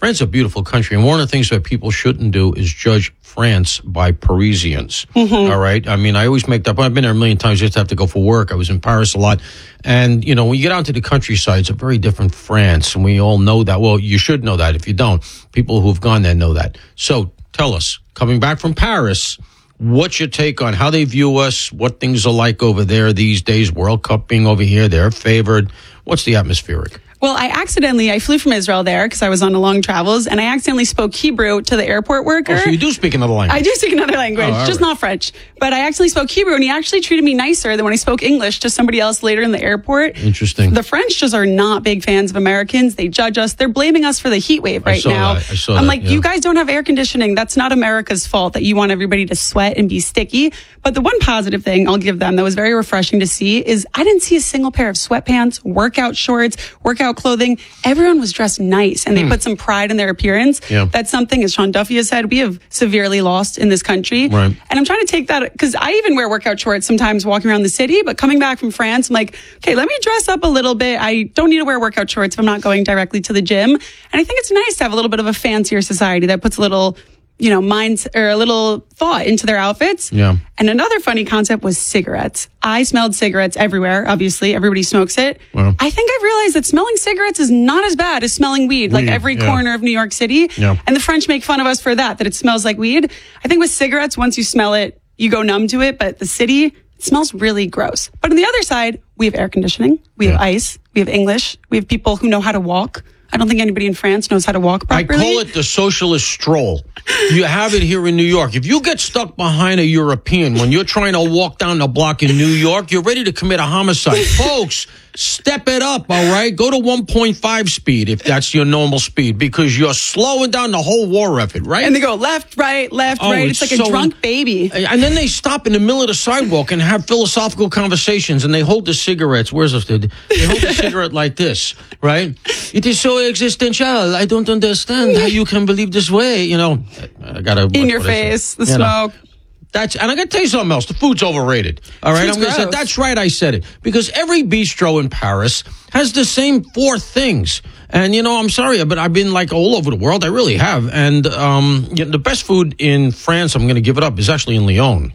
France is a beautiful country, and one of the things that people shouldn't do is judge France by Parisians. All right? I mean, I always make that point. I've been there a million times just to have to go for work. I was in Paris a lot. And, you know, when you get out to the countryside, it's a very different France, and we all know that. Well, you should know that. If you don't, people who've gone there know that. So tell us, coming back from Paris, what's your take on how they view us, what things are like over there these days, World Cup being over here, they're favored. What's the atmospheric? Well, I flew from Israel there because I was on long travels, and I accidentally spoke Hebrew to the airport worker. Oh, so you do speak another language? I do speak another language, just not French. But I actually spoke Hebrew, and he actually treated me nicer than when I spoke English to somebody else later in the airport. Interesting. The French just are not big fans of Americans. They judge us. They're blaming us for the heat wave right now. I saw that. I'm like, you guys don't have air conditioning. That's not America's fault that you want everybody to sweat and be sticky. But the one positive thing I'll give them that was very refreshing to see is I didn't see a single pair of sweatpants, workout shorts, workout clothing. Everyone was dressed nice, and they put some pride in their appearance. Yeah. That's something, as Sean Duffy has said, we have severely lost in this country. Right. And I'm trying to take that, because I even wear workout shorts sometimes walking around the city, but coming back from France, I'm like, okay, let me dress up a little bit. I don't need to wear workout shorts if I'm not going directly to the gym. And I think it's nice to have a little bit of a fancier society that puts a little, minds or a little thought into their outfits. Yeah. And another funny concept was cigarettes. I smelled cigarettes everywhere. Obviously, everybody smokes it. Wow. I think I've realized that smelling cigarettes is not as bad as smelling weed, like every corner of New York City. Yeah. And the French make fun of us for that it smells like weed. I think with cigarettes, once you smell it, you go numb to it. But the city, it smells really gross. But on the other side, we have air conditioning. We have ice. We have English. We have people who know how to walk. I don't think anybody in France knows how to walk properly. I call it the socialist stroll. You have it here in New York. If you get stuck behind a European when you're trying to walk down the block in New York, you're ready to commit a homicide. Folks, step it up, all right? Go to 1.5 speed if that's your normal speed, because you're slowing down the whole war effort, right? And they go left, right. It's like a drunk baby. And then they stop in the middle of the sidewalk and have philosophical conversations, and they hold the cigarettes. Where's this? They hold the cigarette like this, right? It is so existential. I don't understand how you can believe this way. I gotta in your face, the smoke. And I gotta tell you something else. The food's overrated. All right, I'm gonna say that's right. I said it because every bistro in Paris has the same 4 things. And I'm sorry, but I've been like all over the world. I really have. And the best food in France, I'm going to give it up, is actually in Lyon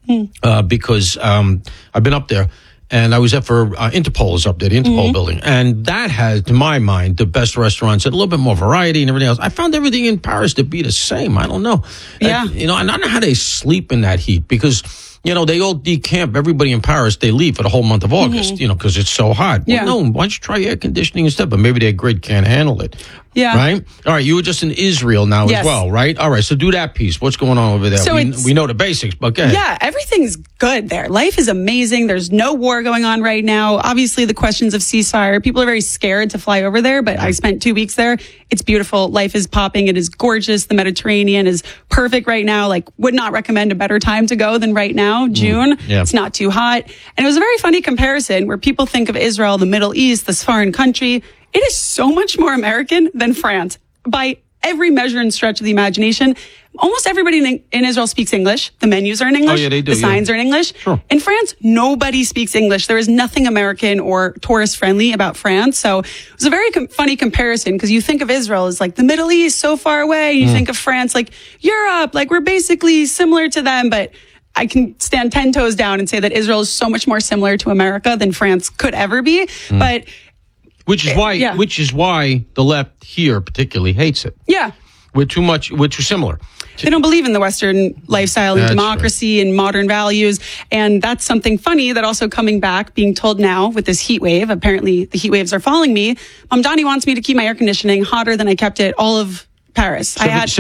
because I've been up there. And I was there for Interpol is up there, the Interpol building. And that has, to my mind, the best restaurants and a little bit more variety and everything else. I found everything in Paris to be the same. I don't know. Yeah. And I don't know how they sleep in that heat because, they all decamp. Everybody in Paris, they leave for the whole month of August, because it's so hot. Yeah. Well, no, why don't you try air conditioning instead? But maybe their grid can't handle it. Yeah. Right? All right, you were just in Israel now as well, right? All right, so do that piece. What's going on over there? So we know the basics, but go ahead. Yeah, everything's good there. Life is amazing. There's no war going on right now. Obviously, the questions of ceasefire, people are very scared to fly over there, but I spent 2 weeks there. It's beautiful. Life is popping. It is gorgeous. The Mediterranean is perfect right now. Would not recommend a better time to go than right now, June. Yeah. It's not too hot. And it was a very funny comparison where people think of Israel, the Middle East, this foreign country. It is so much more American than France by every measure and stretch of the imagination. Almost everybody in Israel speaks English. The menus are in English. Oh, yeah, they do. The signs are in English. Sure. In France, nobody speaks English. There is nothing American or tourist friendly about France. So it was a very funny comparison because you think of Israel as like the Middle East, so far away. You think of France like Europe, like we're basically similar to them, but I can stand 10 toes down and say that Israel is so much more similar to America than France could ever be. But Which is why the left here particularly hates it. yeah. We're too similar. They don't believe in the Western lifestyle and democracy and modern values. And that's something funny that also coming back, being told now with this heat wave, apparently the heat waves are following me. Donnie wants me to keep my air conditioning hotter than I kept it all of Paris. I had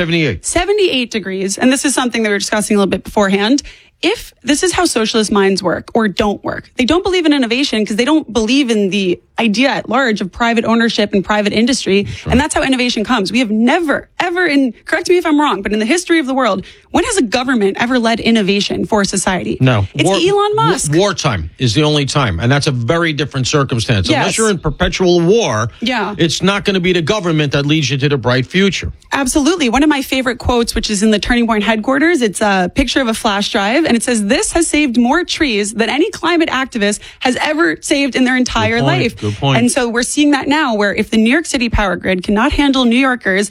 78 degrees. And this is something that we were discussing a little bit beforehand. If this is how socialist minds work or don't work, they don't believe in innovation because they don't believe in the idea at large of private ownership and private industry. Sure. And that's how innovation comes. We have never, ever correct me if I'm wrong, but in the history of the world, when has a government ever led innovation for society? No. It's Elon Musk. Wartime is the only time. And that's a very different circumstance. Yes. Unless you're in perpetual war, it's not going to be the government that leads you to the bright future. Absolutely. One of my favorite quotes, which is in the Turning Point headquarters, it's a picture of a flash drive, and it says, "This has saved more trees than any climate activist has ever saved in their entire life." Good point. And so we're seeing that now, where if the New York City power grid cannot handle New Yorkers